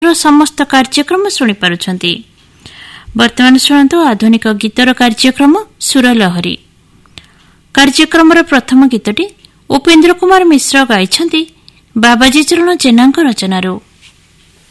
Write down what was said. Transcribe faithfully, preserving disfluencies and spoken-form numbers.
ସମସ୍ତ କାର୍ଯ୍ୟକ୍ରମ ଶୁଣିପାରୁଛନ୍ତି। ବର୍ତ୍ତମାନ ଶୁଣନ୍ତୁ ଆଧୁନିକ ଗୀତର କାର୍ଯ୍ୟକ୍ରମ ସୁରଲହରୀ। କାର୍ଯ୍ୟକ୍ରମର ପ୍ରଥମ ଗୀତଟି ଉପେନ୍ଦ୍ର କୁମାର ମିଶ୍ର ଗାଇଛନ୍ତି ବାବାଜୀ ଚରଣ ଜେନାଙ୍କ ରଚନାରୁ।